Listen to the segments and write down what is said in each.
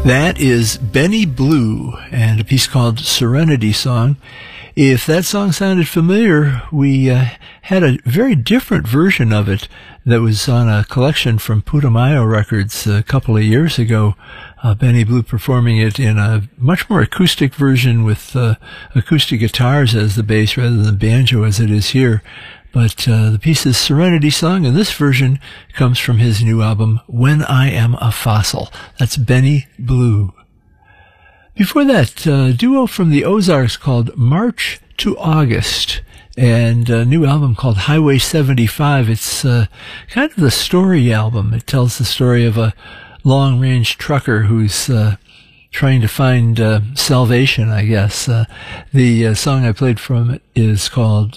That is Benny Blue and a piece called Serenity Song. If that song sounded familiar, we had a very different version of it that was on a collection from Putumayo Records a couple of years ago. Benny Blue performing it in a much more acoustic version with acoustic guitars as the bass rather than banjo as it is here. But the piece is Serenity Song, and this version comes from his new album, When I Am a Fossil. That's Benny Blue. Before that, a duo from the Ozarks called March to August, and a new album called Highway 75. It's kind of the story album. It tells the story of a long-range trucker who's trying to find salvation, I guess. The song I played from it is called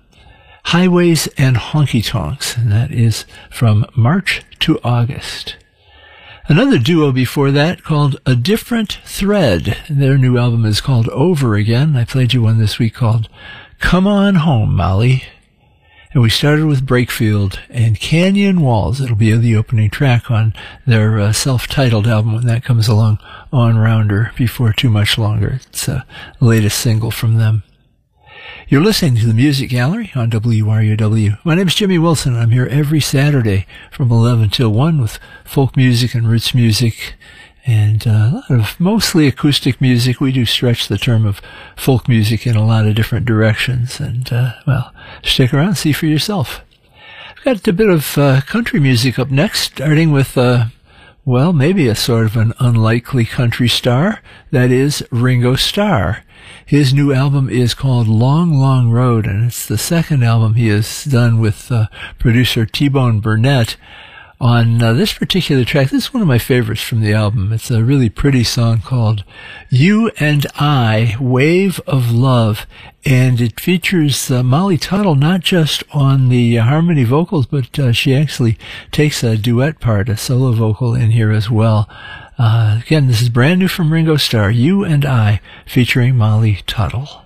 Highways and Honky Tonks, and that is from March to August. Another duo before that called A Different Thread. Their new album is called Over Again. I played you one this week called Come On Home, Molly. And we started with Breakfield and Canyon Walls. It'll be the opening track on their self-titled album when that comes along on Rounder before too much longer. It's the latest single from them. You're listening to the Music Gallery on WRUW. My name is Jimmy Wilson. I'm here every Saturday from 11 till 1 with folk music and roots music and a lot of mostly acoustic music. We do stretch the term of folk music in a lot of different directions. And, well, stick around, see for yourself. I've got a bit of country music up next, starting with, well, maybe a sort of an unlikely country star. That is Ringo Starr. His new album is called Long, Long Road, and it's the second album he has done with producer T-Bone Burnett. On this particular track, this is one of my favorites from the album. It's a really pretty song called You and I, Wave of Love, and it features Molly Tuttle not just on the harmony vocals, but she actually takes a duet part, a solo vocal in here as well. Again, this is brand new from Ringo Starr, You and I, featuring Molly Tuttle.